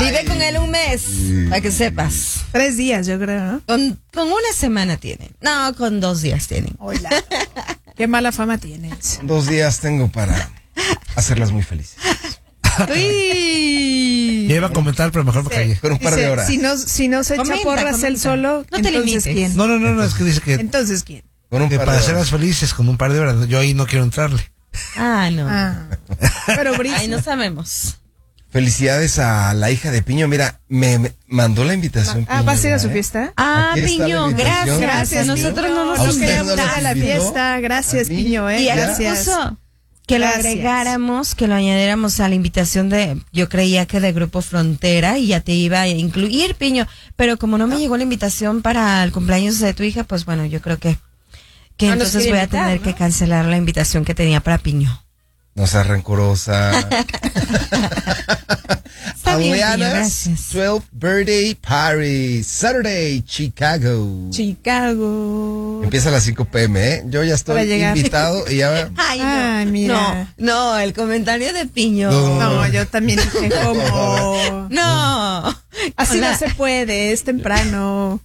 Vive con él un mes, para que sepas. 3 días, yo creo, ¿no? Con una semana tienen. No, con 2 días tienen. Hola. Qué mala fama tienes. 2 días tengo para hacerlas muy felices. Uy. Ya iba a comentar, pero mejor me callé. Con un par de horas. Si no se echa porras él solo, No te entonces limites. ¿quién? No, es que dice que Entonces ¿quién? Con un par para de hacerlas horas. felices con un par de horas. Yo ahí no quiero entrarle. Ah, no. Pero Brice. Ay, no sabemos. Felicidades a la hija de Piño. Mira, me mandó la invitación. ¿vas a ir a su Piño, fiesta? Ah, Aquí está la Piño, invitación. gracias. Nosotros no nos ¿A usted queríamos no dar. nos a la invitó? fiesta. Gracias, ¿A mí? Piño, Y aquí gracias. puso que lo Gracias. agregáramos, que lo añadiéramos a la invitación de, yo creía que de Grupo Frontera y ya te iba a incluir, Piño, pero como no me llegó la invitación para el cumpleaños de tu hija, pues bueno, yo creo que nos entonces quiere voy a invitar, tener ¿no? que cancelar la invitación que tenía para Piño. No seas rencorosa. Está bien, Piño, Aliana's gracias. 12th birthday party, Saturday, Chicago. Chicago. Empieza a las 5 p.m., ¿eh? Yo ya Para estoy llegar. invitado y ya... Ay, no. Ay, mira. No, el comentario de Piño. No, yo también dije como... No. Así Hola. no se puede, es temprano.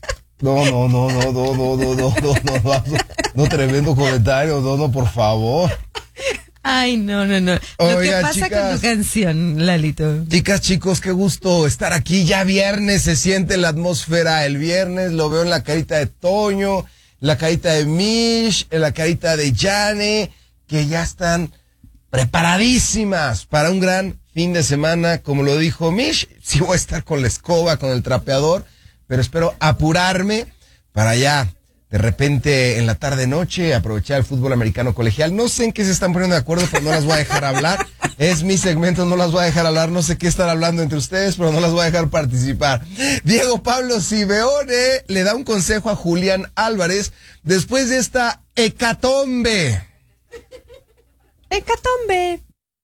No, tremendo comentario, no, por favor. Ay, no. Lo que Oigan, pasa con chicas. tu canción, Lalito. Chicas, chicos, qué gusto estar aquí. Ya viernes, se siente la atmósfera el viernes. Lo veo en la carita de Toño, la carita de Mish, en la carita de Jane, que ya están preparadísimas para un gran fin de semana. Como lo dijo Mish, sí voy a estar con la escoba, con el trapeador, pero espero apurarme para ya, de repente, en la tarde-noche, aprovechar el fútbol americano colegial. No sé en qué se están poniendo de acuerdo, pero no las voy a dejar hablar. Es mi segmento, no las voy a dejar hablar. No sé qué están hablando entre ustedes, pero no las voy a dejar participar. Diego Pablo Simeone le da un consejo a Julián Álvarez después de esta hecatombe. Hecatombe.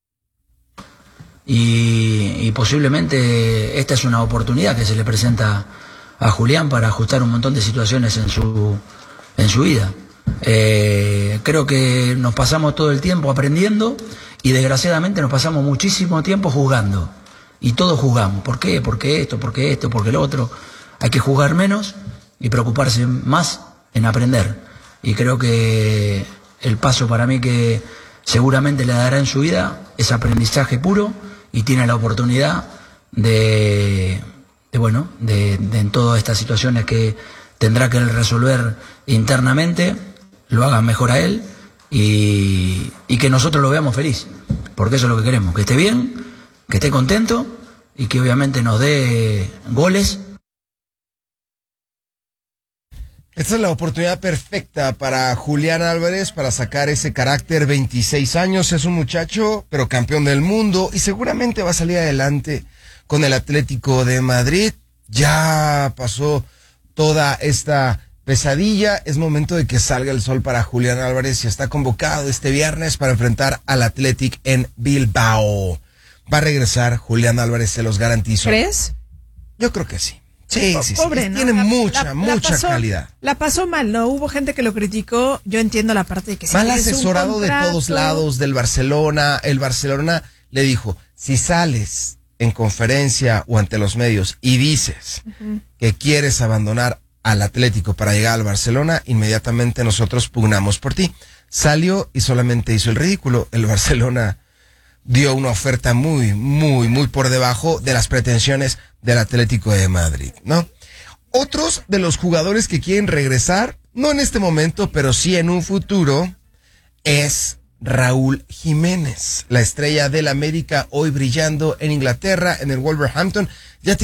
Y posiblemente esta es una oportunidad que se le presenta a Julián para ajustar un montón de situaciones en su vida. Creo que nos pasamos todo el tiempo aprendiendo y desgraciadamente nos pasamos muchísimo tiempo juzgando. Y todos juzgamos. ¿Por qué? Porque esto, porque lo otro. Hay que juzgar menos y preocuparse más en aprender. Y creo que el paso para mí que seguramente le dará en su vida es aprendizaje puro y tiene la oportunidad de en todas estas situaciones que tendrá que él resolver internamente, lo haga mejor a él y que nosotros lo veamos feliz, porque eso es lo que queremos, que esté bien, que esté contento y que obviamente nos dé goles. Esta es la oportunidad perfecta para Julián Álvarez para sacar ese carácter. 26 años, es un muchacho, pero campeón del mundo y seguramente va a salir adelante con el Atlético de Madrid. Ya pasó toda esta pesadilla. Es momento de que salga el sol para Julián Álvarez y está convocado este viernes para enfrentar al Athletic en Bilbao. Va a regresar Julián Álvarez, se los garantizo. ¿Crees? Yo creo que sí. Sí. Pobre, ¿no? Tiene mucha pasó, calidad. La pasó mal, ¿no? Hubo gente que lo criticó. Yo entiendo la parte de que Mal tienes un asesorado de contrato. todos lados del Barcelona. El Barcelona le dijo, si sales en conferencia o ante los medios y dices que quieres abandonar al Atlético para llegar al Barcelona, inmediatamente nosotros pugnamos por ti. Salió y solamente hizo el ridículo. El Barcelona dio una oferta muy por debajo de las pretensiones del Atlético de Madrid, ¿no? Otros de los jugadores que quieren regresar, no en este momento, pero sí en un futuro, es Raúl Jiménez, la estrella del América, hoy brillando en Inglaterra, en el Wolverhampton. Ya